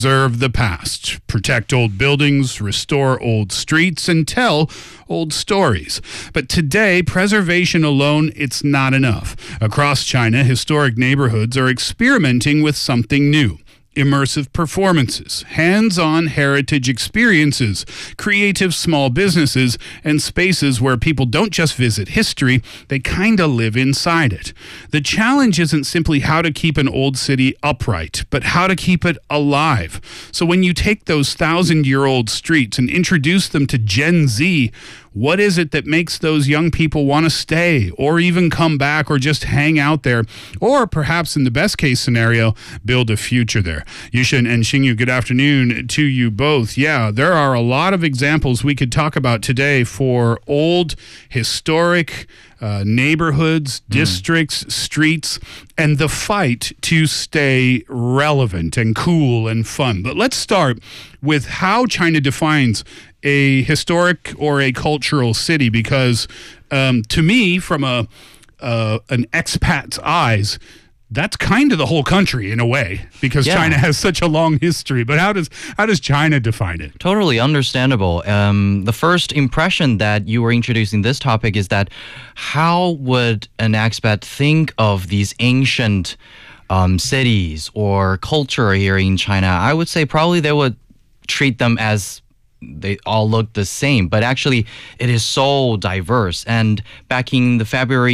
Preserve the past, protect old buildings, restore old streets, and tell old stories. But today, preservation alone, it's not enough. Across China, historic neighborhoods are experimenting with something new. Immersive performances, hands-on heritage experiences, creative small businesses, and spaces where people don't just visit history, they kind of live inside it. The challenge isn't simply how to keep an old city upright, but how to keep it alive. So when you take those 1,000-year-old streets and introduce them to Gen Z, what is it that makes those young people want to stay or even come back or just hang out there, or perhaps in the best case scenario, build a future there? Yushin and Xingyu, good afternoon to you both. Yeah, there are a lot of examples we could talk about today for old, historic neighborhoods, districts, streets, and the fight to stay relevant and cool and fun. But let's start with how China defines a historic or a cultural city, because to me, from an expat's eyes, that's kind of the whole country in a way, because China has such a long history. But how does China define it? Totally understandable. The first impression that you were introducing this topic is that how would an expat think of these ancient cities or culture here in China? I would say probably they would treat them as they all look the same, but actually it is so diverse. And back in the February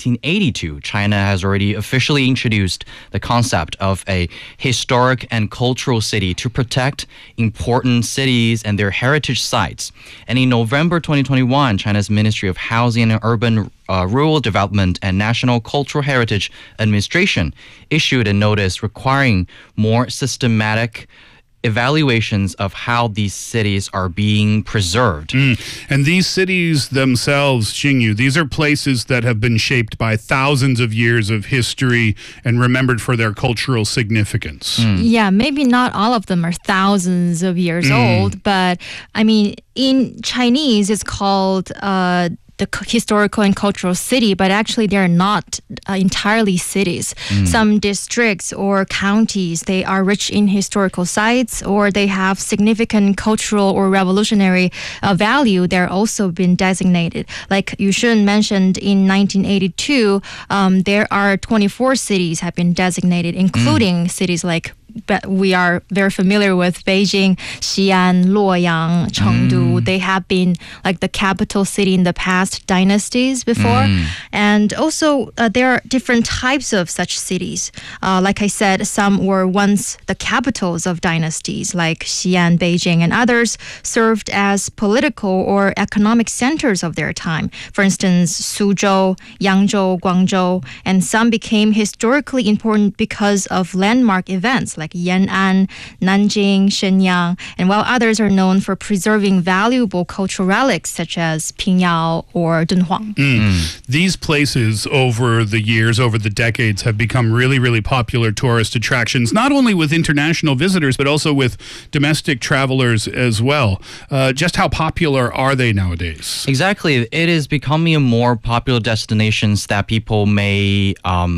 1982, China has already officially introduced the concept of a historic and cultural city to protect important cities and their heritage sites. And in November 2021, China's Ministry of Housing and Urban Rural Development and National Cultural Heritage Administration issued a notice requiring more systematic evaluations of how these cities are being preserved. And these cities themselves, Xingyu, these are places that have been shaped by thousands of years of history and remembered for their cultural significance. Yeah, maybe not all of them are thousands of years old, but I mean, in Chinese, it's called the historical and cultural city, but actually they're not entirely cities. Some districts or counties, they are rich in historical sites, or they have significant cultural or revolutionary value. They're also been designated. Like Yushin mentioned, in 1982, there are 24 cities have been designated, including cities like we are very familiar with Beijing, Xi'an, Luoyang, Chengdu. They have been like the capital city in the past dynasties before. And also there are different types of such cities. Like I said, some were once the capitals of dynasties like Xi'an, Beijing, and others served as political or economic centers of their time. For instance, Suzhou, Yangzhou, Guangzhou, and some became historically important because of landmark events like Yan'an, Nanjing, Shenyang, and while others are known for preserving valuable cultural relics such as Pingyao or Dunhuang. These places over the years, over the decades, have become really, really popular tourist attractions, not only with international visitors, but also with domestic travelers as well. Just how popular are they nowadays? Exactly. It is becoming a more popular destinations that people may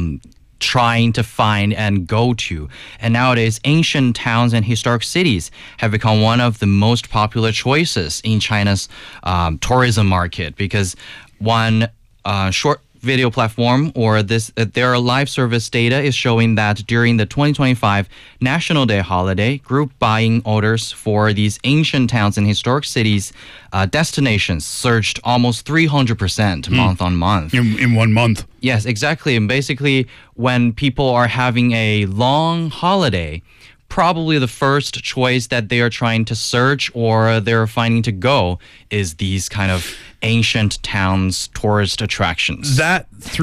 trying to find and go to. And nowadays, ancient towns and historic cities have become one of the most popular choices in China's tourism market, because one short video platform or their live service data is showing that during the 2025 National Day holiday, group buying orders for these ancient towns and historic cities destinations surged almost 300% month on month. In 1 month. Yes, exactly. And basically, when people are having a long holiday, probably the first choice that they are trying to search or they're finding to go is these kind of ancient towns tourist attractions. That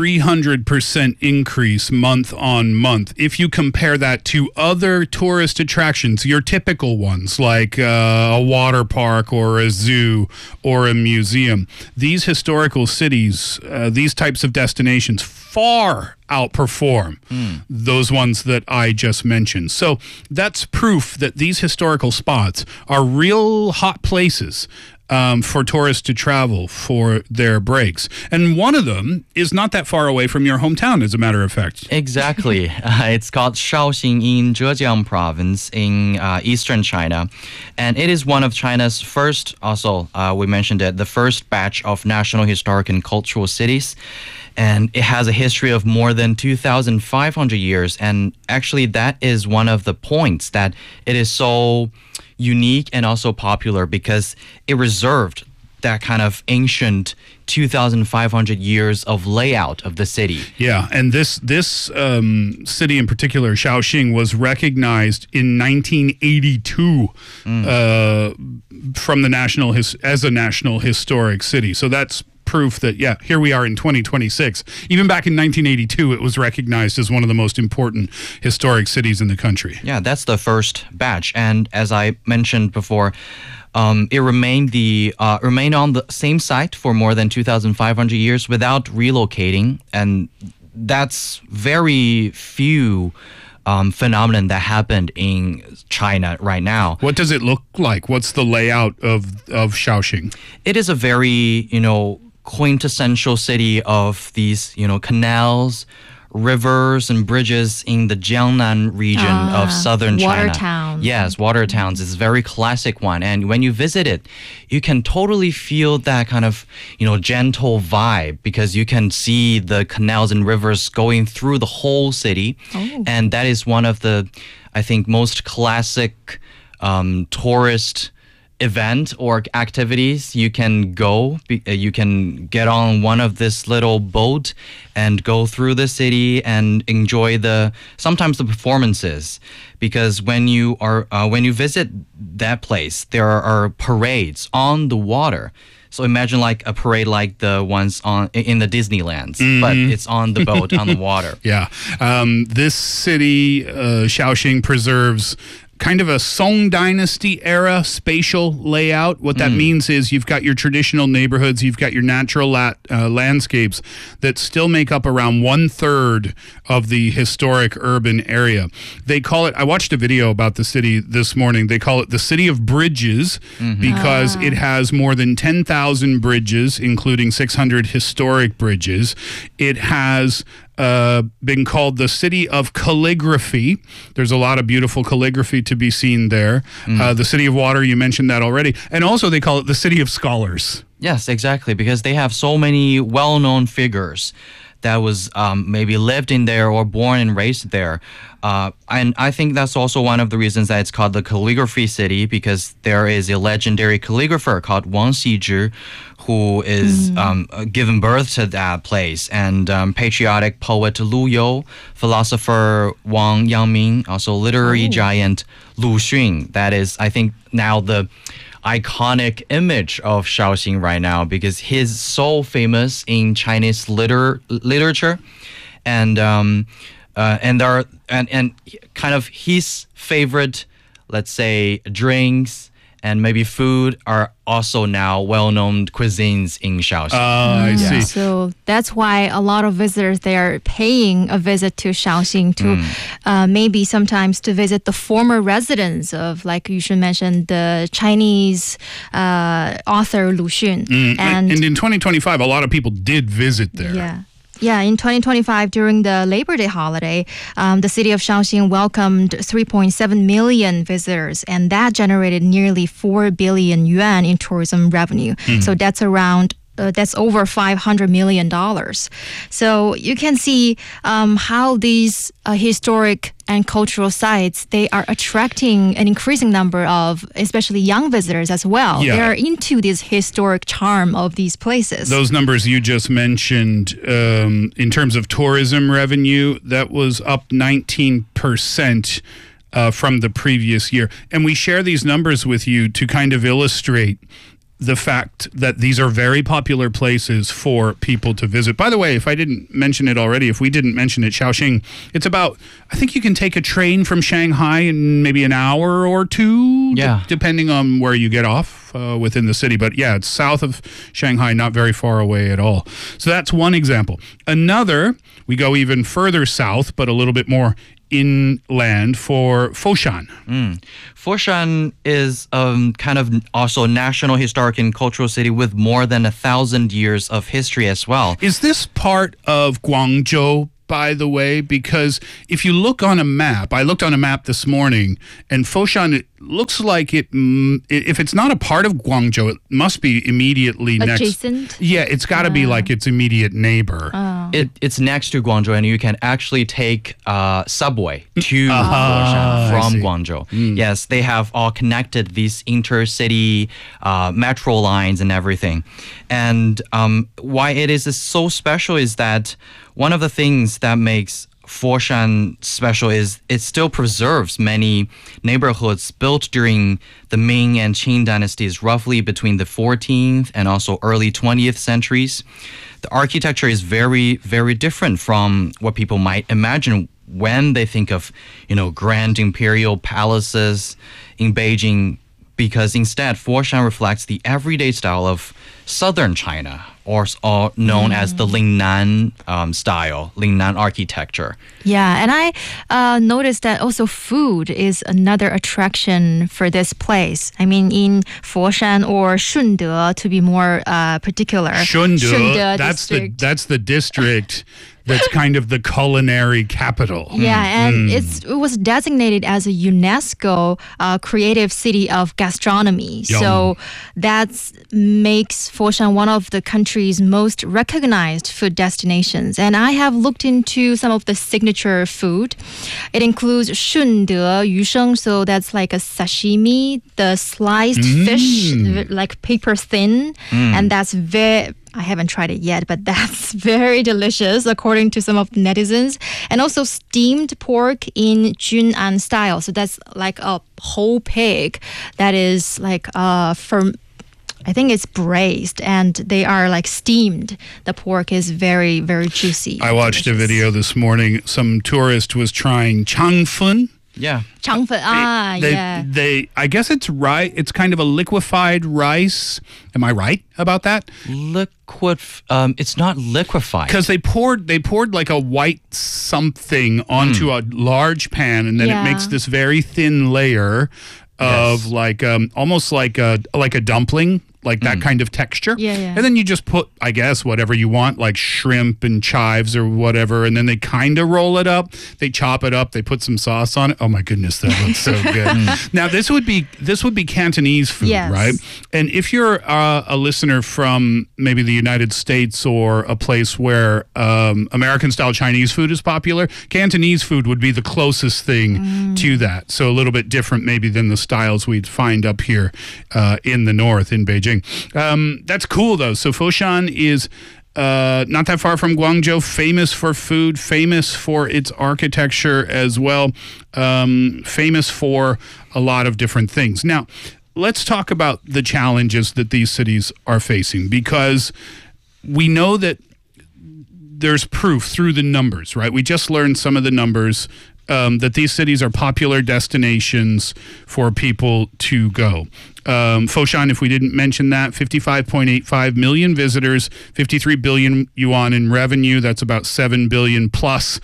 300% increase month on month, if you compare that to other tourist attractions, your typical ones like a water park or a zoo or a museum, these historical cities, these types of destinations far outperform those ones that I just mentioned. So that's proof that these historical spots are real hot places for tourists to travel for their breaks. And one of them is not that far away from your hometown, as a matter of fact. Exactly. It's called Shaoxing in Zhejiang province in eastern China. And it is one of China's first, also, we mentioned it, the first batch of national historic and cultural cities. And it has a history of more than 2,500 years. And actually, that is one of the points that it is so unique and also popular because it reserved that kind of ancient 2,500 years of layout of the city. Yeah, and this city in particular, Shaoxing, was recognized in 1982 from the as a national historic city. So that's proof that, yeah, here we are in 2026. Even back in 1982, it was recognized as one of the most important historic cities in the country. Yeah, that's the first batch. And as I mentioned before, it remained on the same site for more than 2,500 years without relocating. And that's very few phenomenon that happened in China right now. What does it look like? What's the layout of Shaoxing? It is a very, quintessential city of these, canals, rivers, and bridges in the Jiangnan region of southern China. Water towns. Yes, water towns. It's a very classic one. And when you visit it, you can totally feel that kind of, gentle vibe because you can see the canals and rivers going through the whole city. Oh. And that is one of the, I think, most classic tourist event or activities. You can go, you can get on one of this little boat and go through the city and enjoy sometimes the performances, because when you visit that place, there are parades on the water. So imagine like a parade like the ones in the Disneylands, but it's on the boat, on the water. Yeah. This city, Shaoxing, preserves kind of a Song Dynasty era spatial layout. What that means is you've got your traditional neighborhoods, you've got your natural landscapes that still make up around 1/3 of the historic urban area. They call it, I watched a video about the city this morning, they call it the City of Bridges because it has more than 10,000 bridges, including 600 historic bridges. It has been called the City of Calligraphy. There's a lot of beautiful calligraphy to be seen there. The City of Water, you mentioned that already. And also they call it the City of Scholars. Yes, exactly, because they have so many well-known figures that was maybe lived in there or born and raised there. And I think that's also one of the reasons that it's called the Calligraphy City, because there is a legendary calligrapher called Wang Xizhi, who is given birth to that place, and patriotic poet Lu You, philosopher Wang Yangming, also literary giant Lu Xun. That is, I think, now the iconic image of Shaoxing right now, because he's so famous in Chinese literature, and kind of his favorite, let's say, drinks and maybe food are also now well-known cuisines in Shaoxing. I see. So that's why a lot of visitors, they are paying a visit to Shaoxing to maybe sometimes to visit the former residence of, like you should mention, the Chinese author Lu Xun. And in 2025, a lot of people did visit there. Yeah. Yeah, in 2025, during the Labor Day holiday, the city of Shaoxing welcomed 3.7 million visitors, and that generated nearly 4 billion yuan in tourism revenue. So that's around that's over $500 million. So you can see how these historic and cultural sites, they are attracting an increasing number of especially young visitors as well. Yeah. They are into this historic charm of these places. Those numbers you just mentioned, in terms of tourism revenue, that was up 19% from the previous year. And we share these numbers with you to kind of illustrate the fact that these are very popular places for people to visit. By the way, if I didn't mention it already, if we didn't mention it, Shaoxing, it's about, I think you can take a train from Shanghai in maybe an hour or two, depending on where you get off within the city. But yeah, it's south of Shanghai, not very far away at all. So that's one example. Another, we go even further south, but a little bit more inland for Foshan. Foshan is kind of also a national historic and cultural city with more than 1,000 years of history as well. Is this part of Guangzhou, by the way? Because if you look on a map, I looked on a map this morning, and Foshan, it looks like if it's not a part of Guangzhou, it must be immediately Adjacent? next. Yeah, it's got to be like its immediate neighbor. It's next to Guangzhou, and you can actually take subway to Foshan from Guangzhou. Yes, they have all connected these intercity metro lines and everything. And why it is so special is that one of the things that makes Foshan special is it still preserves many neighborhoods built during the Ming and Qing dynasties, roughly between the 14th and also early 20th centuries. The architecture is very, very different from what people might imagine when they think of, grand imperial palaces in Beijing, because instead Foshan reflects the everyday style of southern China, or known as the Lingnan style, Lingnan architecture. Yeah, and I noticed that also food is another attraction for this place. I mean, in Foshan or Shunde, to be more particular. Shunde, that's the district that's kind of the culinary capital. Yeah, and it was designated as a UNESCO creative city of gastronomy. Yum. So that makes Foshan one of the country's most recognized food destinations. And I have looked into some of the signature food. It includes shunde, yusheng, so that's like a sashimi, the sliced fish, like paper thin, and that's I haven't tried it yet, but that's very delicious, according to some of the netizens. And also steamed pork in Junan style. So that's like a whole pig that is like I think it's braised, and they are like steamed. The pork is very, very juicy. I watched a video this morning. Some tourist was trying changfun. Yeah. Changfen, yeah. I guess it's right. It's kind of a liquefied rice. Am I right about that? It's not liquefied. Because they poured like a white something onto a large pan, and then it makes this very thin layer of like almost like a dumpling. Like that kind of texture. Yeah. And then you just put, I guess, whatever you want, like shrimp and chives or whatever, and then they kind of roll it up. They chop it up. They put some sauce on it. Oh my goodness, that looks so good. Now this would be Cantonese food, right? And if you're a listener from maybe the United States or a place where American-style Chinese food is popular, Cantonese food would be the closest thing to that. So a little bit different maybe than the styles we'd find up here in the north, in Beijing. That's cool, though. So Foshan is not that far from Guangzhou, famous for food, famous for its architecture as well, famous for a lot of different things. Now, let's talk about the challenges that these cities are facing, because we know that there's proof through the numbers, right? We just learned some of the numbers that these cities are popular destinations for people to go. Foshan, if we didn't mention that, 55.85 million visitors, 53 billion yuan in revenue. That's about $7 billion plus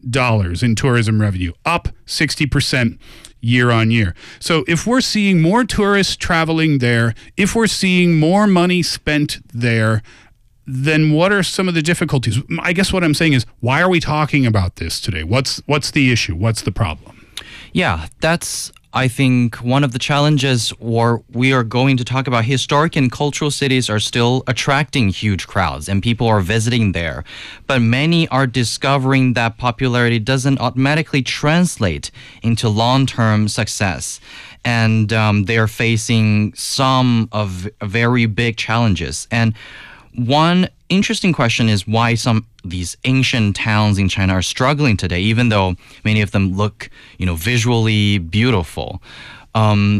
in tourism revenue, up 60% year on year. So if we're seeing more tourists traveling there, if we're seeing more money spent there, then what are some of the difficulties? I guess what I'm saying is, why are we talking about this today? What's the issue? What's the problem? Yeah, that's, I think, one of the challenges, or we are going to talk about. Historic and cultural cities are still attracting huge crowds and people are visiting there. But many are discovering that popularity doesn't automatically translate into long-term success. And they are facing some of very big challenges. And one interesting question is why some of these ancient towns in China are struggling today, even though many of them look, visually beautiful. I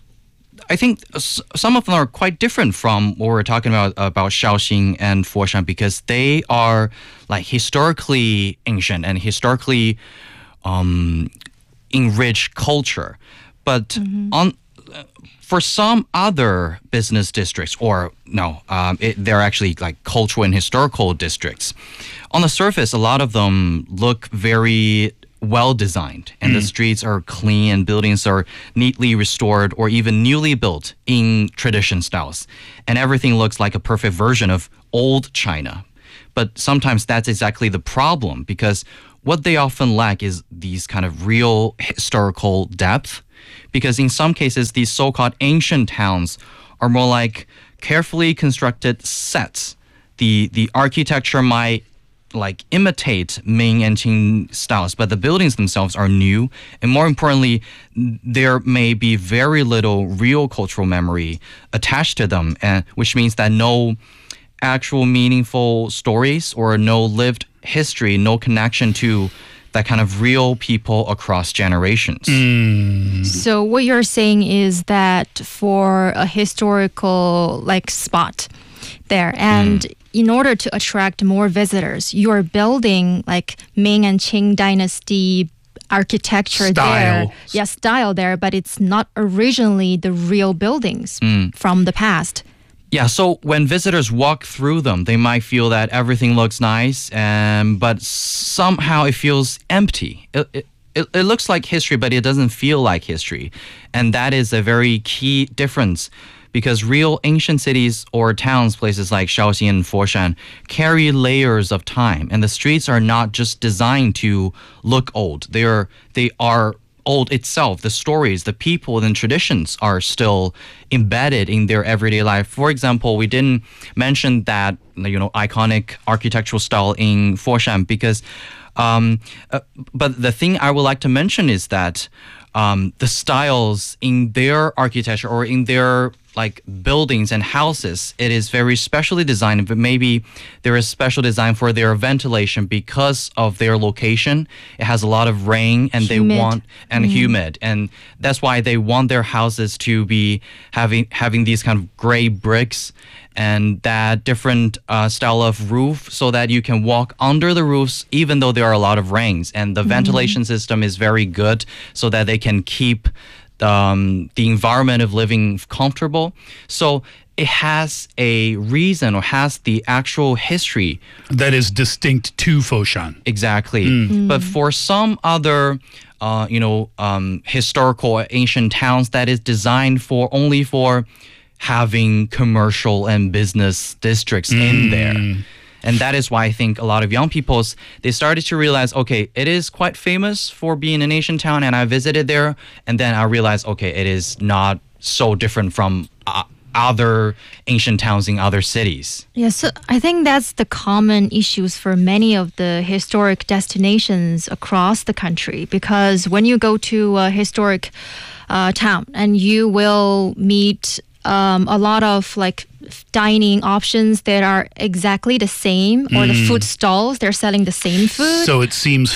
think some of them are quite different from what we're talking about Shaoxing and Foshan, because they are like historically ancient and historically enriched culture. But for some other business districts, they're actually like cultural and historical districts. On the surface, a lot of them look very well designed, and the streets are clean and buildings are neatly restored or even newly built in tradition styles. And everything looks like a perfect version of old China. But sometimes that's exactly the problem, because what they often lack is these kind of real historical depth. Because in some cases, these so-called ancient towns are more like carefully constructed sets. The architecture might like imitate Ming and Qing styles, but the buildings themselves are new. And more importantly, there may be very little real cultural memory attached to them, and which means that no actual meaningful stories or no lived history, no connection to that kind of real people across generations. So what you're saying is that for a historical like spot there, and in order to attract more visitors, you're building like Ming and Qing dynasty architecture there. Style. Yeah, style there, but it's not originally the real buildings from the past. Yeah, so when visitors walk through them, they might feel that everything looks nice, but somehow it feels empty. It looks like history, but it doesn't feel like history. And that is a very key difference, because real ancient cities or towns, places like Shaoxing and Foshan, carry layers of time. And the streets are not just designed to look old. They are old itself. The stories, the people, and traditions are still embedded in their everyday life. For example, we didn't mention that iconic architectural style in Foshan because, but the thing I would like to mention is that the styles in their architecture or in their like buildings and houses, it is very specially designed, but maybe there is special design for their ventilation because of their location. It has a lot of rain and Humid. they want and humid, and that's why they want their houses to be having these kind of gray bricks and that different style of roof, so that you can walk under the roofs even though there are a lot of rains, and the ventilation system is very good so that they can keep the environment of living comfortable. So it has a reason or has the actual history. That is distinct to Foshan. Exactly. But for some other historical ancient towns that is designed for only for having commercial and business districts in there. And that is why I think a lot of young people, they started to realize, okay, it is quite famous for being an Asian town, and I visited there, and then I realized, okay, it is not so different from other ancient towns in other cities. Yeah, so I think that's the common issues for many of the historic destinations across the country, because when you go to a historic town and you will meet a lot of like dining options that are exactly the same, or the food stalls, they're selling the same food. So it seems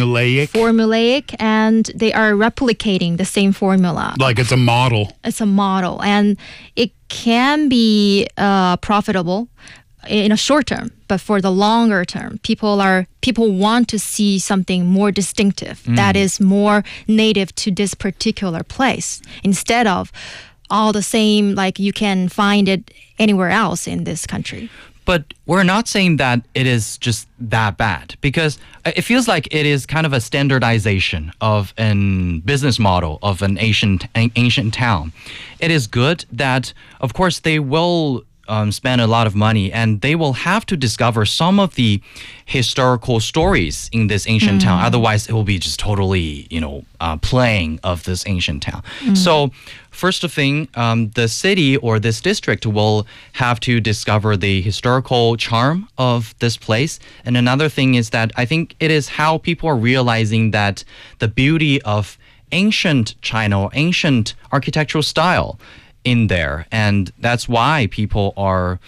formulaic. And they are replicating the same formula. Like it's a model. It's a model, and it can be profitable in a short term, but for the longer term, people want to see something more distinctive that is more native to this particular place, instead of all the same, like you can find it anywhere else in this country. But we're not saying that it is just that bad, because it feels like it is kind of a standardization of a business model of an ancient town. It is good that, of course, they will spend a lot of money, and they will have to discover some of the historical stories in this ancient town. Otherwise, it will be just totally, playing of this ancient town. So, first thing, the city or this district will have to discover the historical charm of this place. And another thing is that I think it is how people are realizing that the beauty of ancient China or ancient architectural style in there, and that's why people are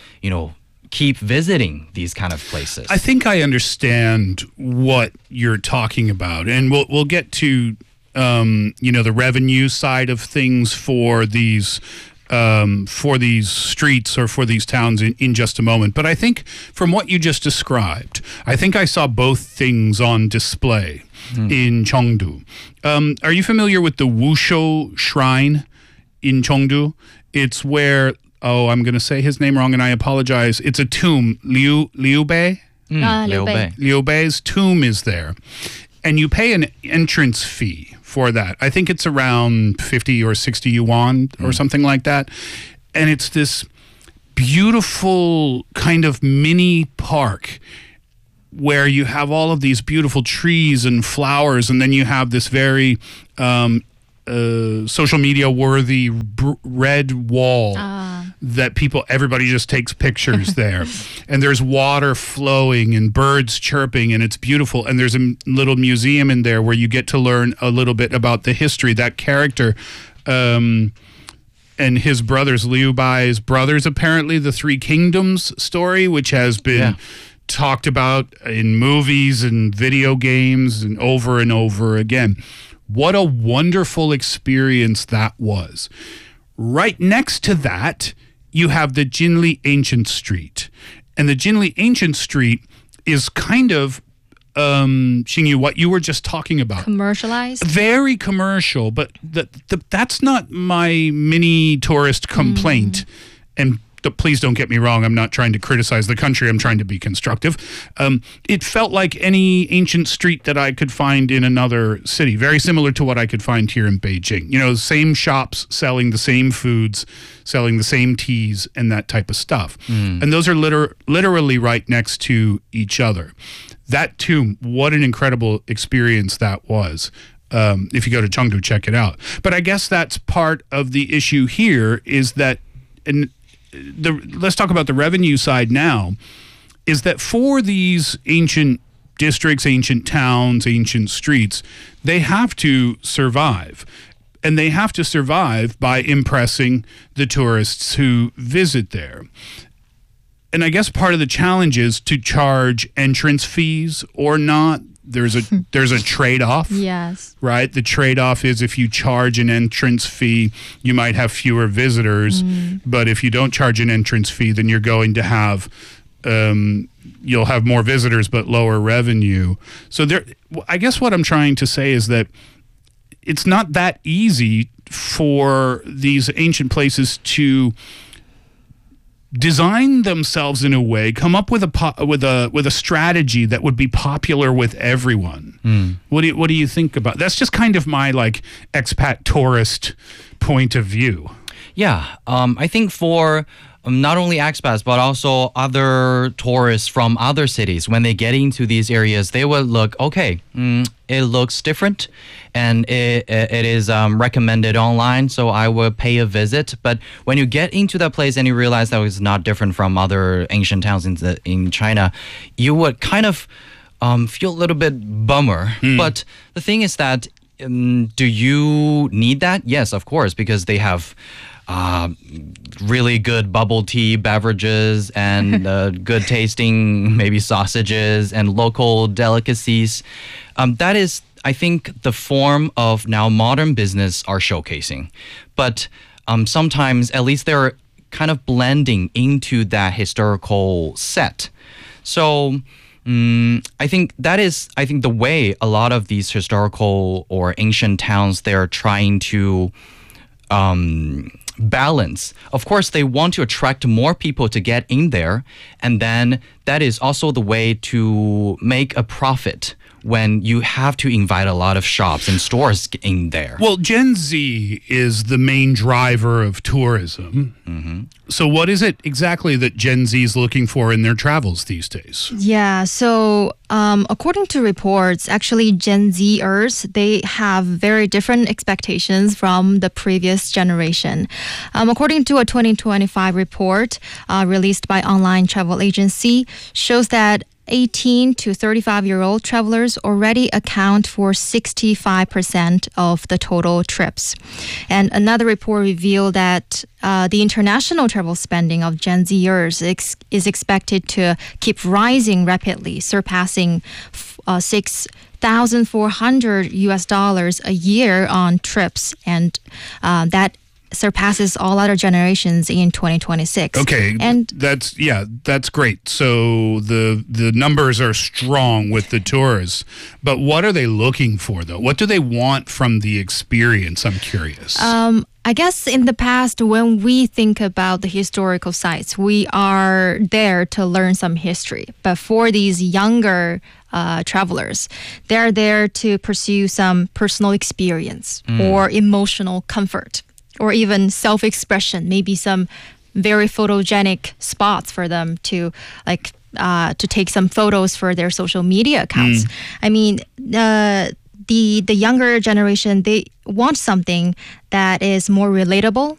keep visiting these kind of places. I think I understand what you're talking about, and we'll get to the revenue side of things for these streets or for these towns in just a moment. But I think from what you just described, I think I saw both things on display in Chengdu. Are you familiar with the Wushou Shrine in Chengdu? It's where, I'm going to say his name wrong and I apologize. It's a tomb, Liu Bei? Liu Bei. Liu Bei's tomb is there. and you pay an entrance fee for that. I think it's around 50 or 60 yuan or something like that. And it's this beautiful kind of mini park where you have all of these beautiful trees and flowers, and then you have this very social media worthy red wall that everybody just takes pictures there. And there's water flowing and birds chirping, and it's beautiful. And there's a little museum in there where you get to learn a little bit about the history. That character and his brothers, Liu Bai's brothers, apparently, the Three Kingdoms story, which has been talked about in movies and video games and over again. What a wonderful experience that was. Right next to that, you have the Jinli Ancient Street. And the Jinli Ancient Street is kind of, Xingyu, what you were just talking about. Commercialized? Very commercial, but that's not my mini tourist complaint. And please don't get me wrong, I'm not trying to criticize the country, I'm trying to be constructive. It felt like any ancient street that I could find in another city, very similar to what I could find here in Beijing. You know, same shops selling the same foods, selling the same teas and that type of stuff. And those are literally right next to each other. That too, what an incredible experience that was. If you go to Chengdu, check it out. But I guess that's part of the issue here is that, let's talk about the revenue side now, is that for these ancient districts, ancient towns, ancient streets, they have to survive. And they have to survive by impressing the tourists who visit there. And I guess part of the challenge is to charge entrance fees or not. There's a trade-off. Yes. Right? The trade-off is if you charge an entrance fee, you might have fewer visitors. But if you don't charge an entrance fee, then you're going to have you'll have more visitors but lower revenue. So I guess what I'm trying to say is that it's not that easy for these ancient places to design themselves in a way, come up with a strategy that would be popular with everyone. What do you think about? That's just kind of my like expat tourist point of view. Yeah, I think for not only expats but also other tourists from other cities, when they get into these areas, they will look, okay, it looks different and it is recommended online, so I will pay a visit. But when you get into that place and you realize that it's not different from other ancient towns in China, you would kind of feel a little bit bummer. But the thing is that, do you need that? Yes, of course, because they have really good bubble tea beverages and good tasting maybe sausages and local delicacies. That is, I think, the form of now modern business are showcasing. But sometimes at least they're kind of blending into that historical set. So I think that is, the way a lot of these historical or ancient towns, they're trying to balance. Of course, they want to attract more people to get in there, and then that is also the way to make a profit when you have to invite a lot of shops and stores in there. Well, Gen Z is the main driver of tourism. So what is it exactly that Gen Z is looking for in their travels these days? Yeah, so according to reports, actually Gen Zers, they have very different expectations from the previous generation. According to a 2025 report released by online travel agency, shows that 18 to 35-year-old travelers already account for 65% of the total trips. And another report revealed that the international travel spending of Gen Zers is expected to keep rising rapidly, surpassing $6,400 a year on trips, and that surpasses all other generations in 2026. Okay, and that's great. So the numbers are strong with the tourists, but what are they looking for though? What do they want from the experience? I'm curious. I guess in the past, when we think about the historical sites, we are there to learn some history. But for these younger travelers. They're there to pursue some personal experience or emotional comfort or even self-expression, maybe some very photogenic spots for them to to take some photos for their social media accounts. I mean, the younger generation, they want something that is more relatable,